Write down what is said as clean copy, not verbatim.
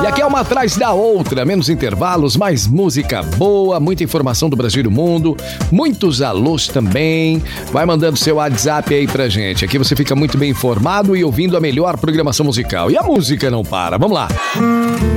aqui é uma atrás da outra, menos intervalos, mais música boa, muita informação do Brasil e do mundo, muitos alôs também. Vai mandando seu WhatsApp aí pra gente. Aqui você fica muito bem informado e ouvindo a melhor programação musical. E a música não para. Vamos lá.